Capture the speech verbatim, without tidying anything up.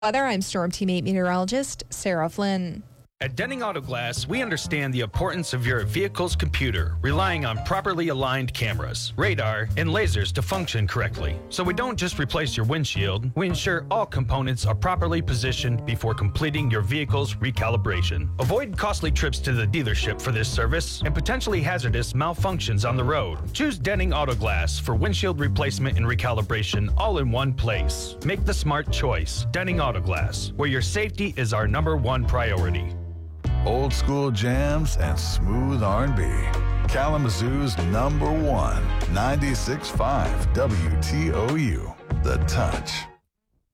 Weather, I'm Storm Team eight meteorologist Sarah Flynn. At Denning Auto Glass, we understand the importance of your vehicle's computer, relying on properly aligned cameras, radar, and lasers to function correctly. So we don't just replace your windshield, we ensure all components are properly positioned before completing your vehicle's recalibration. Avoid costly trips to the dealership for this service and potentially hazardous malfunctions on the road. Choose Denning Auto Glass for windshield replacement and recalibration all in one place. Make the smart choice. Denning Auto Glass, where your safety is our number one priority. Old school jams and smooth R and B. Kalamazoo's number one, ninety-six point five W T O U, The Touch.